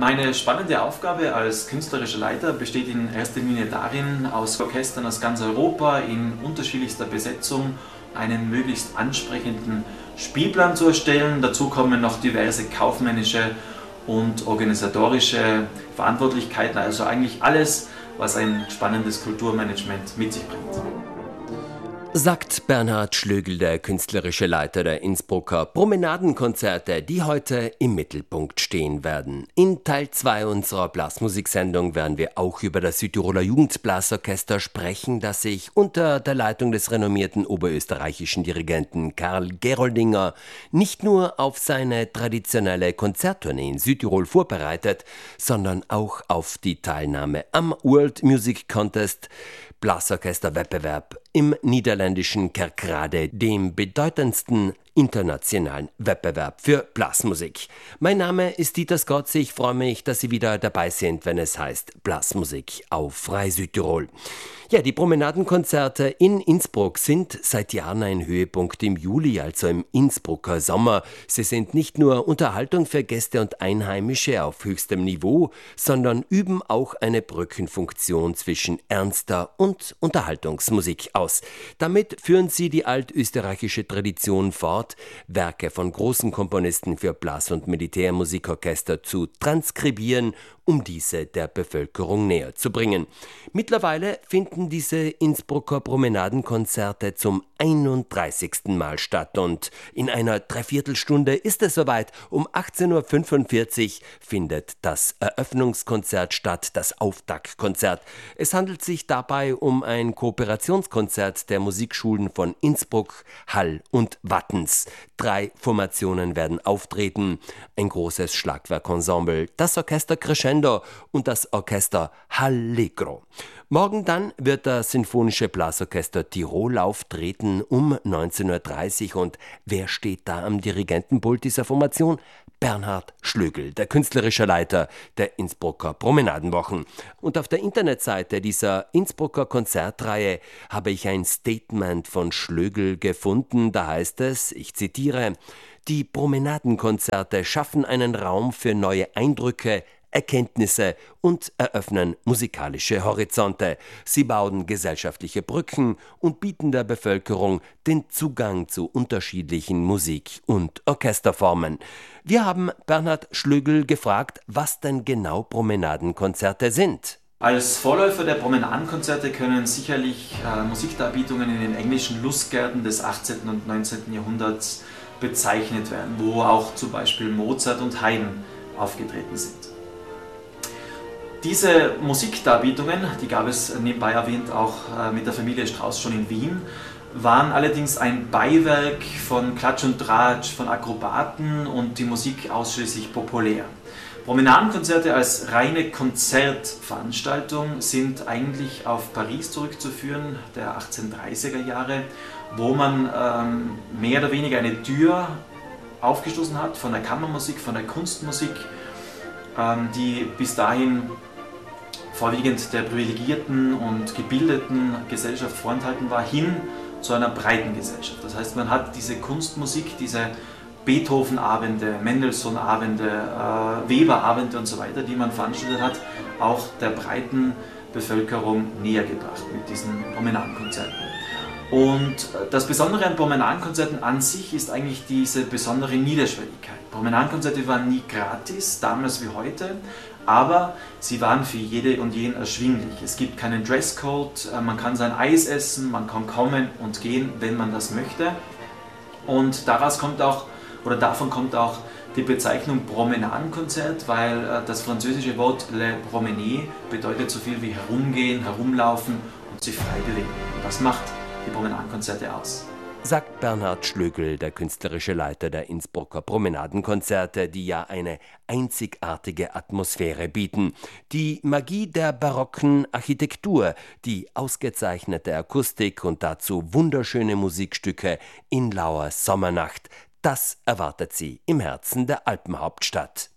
Meine spannende Aufgabe als künstlerischer Leiter besteht in erster Linie darin, aus Orchestern aus ganz Europa in unterschiedlichster Besetzung einen möglichst ansprechenden Spielplan zu erstellen. Dazu kommen noch diverse kaufmännische und organisatorische Verantwortlichkeiten, also eigentlich alles, was ein spannendes Kulturmanagement mit sich bringt. Sagt Bernhard Schlögl, der künstlerische Leiter der Innsbrucker Promenadenkonzerte, die heute im Mittelpunkt stehen werden. In Teil 2 unserer Blasmusiksendung werden wir auch über das Südtiroler Jugendblasorchester sprechen, das sich unter der Leitung des renommierten oberösterreichischen Dirigenten Karl Geroldinger nicht nur auf seine traditionelle Konzerttournee in Südtirol vorbereitet, sondern auch auf die Teilnahme am World Music Contest Blasorchester-Wettbewerb im niederländischen Kerkrade, dem bedeutendsten internationalen Wettbewerb für Blasmusik. Mein Name ist Dieter Skotz, ich freue mich, dass Sie wieder dabei sind, wenn es heißt Blasmusik auf Frei Südtirol. Ja, die Promenadenkonzerte in Innsbruck sind seit Jahren ein Höhepunkt im Juli, also im Innsbrucker Sommer. Sie sind nicht nur Unterhaltung für Gäste und Einheimische auf höchstem Niveau, sondern üben auch eine Brückenfunktion zwischen ernster und Unterhaltungsmusik aus. Damit führen sie die altösterreichische Tradition fort, Werke von großen Komponisten für Blas- und Militärmusikorchester zu transkribieren, um diese der Bevölkerung näher zu bringen. Mittlerweile finden diese Innsbrucker Promenadenkonzerte zum 31. Mal statt und in einer Dreiviertelstunde ist es soweit. Um 18.45 Uhr findet das Eröffnungskonzert statt, das Auftaktkonzert. Es handelt sich dabei um ein Kooperationskonzert der Musikschulen von Innsbruck, Hall und Wattens. 3 Formationen werden auftreten, ein großes Schlagwerkensemble, das Orchester Crescendo und das Orchester Hallegro. Morgen dann wird das Sinfonische Blasorchester Tirol auftreten um 19.30 Uhr. Und wer steht da am Dirigentenpult dieser Formation? Bernhard Schlögl, der künstlerische Leiter der Innsbrucker Promenadenwochen. Und auf der Internetseite dieser Innsbrucker Konzertreihe habe ich ein Statement von Schlögl gefunden. Da heißt es, ich zitiere: Die Promenadenkonzerte schaffen einen Raum für neue Eindrücke, Erkenntnisse und eröffnen musikalische Horizonte. Sie bauen gesellschaftliche Brücken und bieten der Bevölkerung den Zugang zu unterschiedlichen Musik- und Orchesterformen. Wir haben Bernhard Schlögl gefragt, was denn genau Promenadenkonzerte sind. Als Vorläufer der Promenadenkonzerte können sicherlich Musikdarbietungen in den englischen Lustgärten des 18. und 19. Jahrhunderts bezeichnet werden, wo auch zum Beispiel Mozart und Haydn aufgetreten sind. Diese Musikdarbietungen, die gab es nebenbei erwähnt auch mit der Familie Strauss schon in Wien, waren allerdings ein Beiwerk von Klatsch und Tratsch, von Akrobaten und die Musik ausschließlich populär. Promenadenkonzerte als reine Konzertveranstaltung sind eigentlich auf Paris zurückzuführen, der 1830er Jahre, wo man mehr oder weniger eine Tür aufgestoßen hat von der Kammermusik, von der Kunstmusik, die bis dahin vorwiegend der privilegierten und gebildeten Gesellschaft vorenthalten war, hin zu einer breiten Gesellschaft. Das heißt, man hat diese Kunstmusik, diese Beethoven-Abende, Mendelssohn-Abende, Weber-Abende und so weiter, die man veranstaltet hat, auch der breiten Bevölkerung näher gebracht mit diesen Promenadenkonzerten. Und das Besondere an Promenadenkonzerten an sich ist eigentlich diese besondere Niederschwelligkeit. Promenadenkonzerte waren nie gratis, damals wie heute, aber sie waren für jede und jeden erschwinglich. Es gibt keinen Dresscode, man kann sein Eis essen, man kann kommen und gehen, wenn man das möchte. Und davon kommt auch die Bezeichnung Promenadenkonzert, weil das französische Wort Le Promener bedeutet so viel wie herumgehen, herumlaufen und sich frei bewegen. Und das macht die Promenadenkonzerte aus. Sagt Bernhard Schlögl, der künstlerische Leiter der Innsbrucker Promenadenkonzerte, die ja eine einzigartige Atmosphäre bieten. Die Magie der barocken Architektur, die ausgezeichnete Akustik und dazu wunderschöne Musikstücke in lauer Sommernacht, das erwartet sie im Herzen der Alpenhauptstadt.